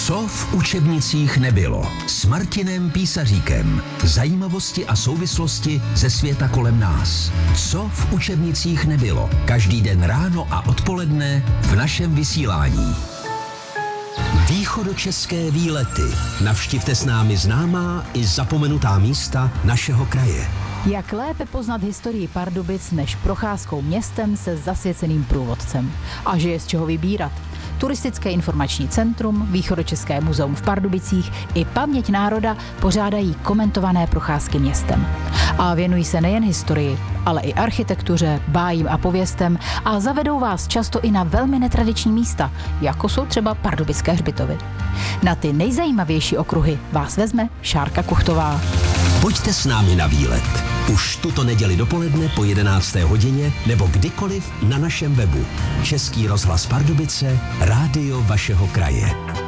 Co v učebnicích nebylo? S Martinem Písaříkem. Zajímavosti a souvislosti ze světa kolem nás. Co v učebnicích nebylo? Každý den ráno a odpoledne v našem vysílání. Východočeské výlety. Navštivte s námi známá i zapomenutá místa našeho kraje. Jak lépe poznat historii Pardubic než procházkou městem se zasvěceným průvodcem? A že je z čeho vybírat. Turistické informační centrum, Východočeské muzeum v Pardubicích i Paměť národa pořádají komentované procházky městem. A věnují se nejen historii, ale i architektuře, bájím a pověstem a zavedou vás často i na velmi netradiční místa, jako jsou třeba Pardubické hřbitovy. Na ty nejzajímavější okruhy vás vezme Šárka Kuchtová. Pojďte s námi na výlet. Už tuto neděli dopoledne po 11. hodině nebo kdykoliv na našem webu. Český rozhlas Pardubice, rádio vašeho kraje.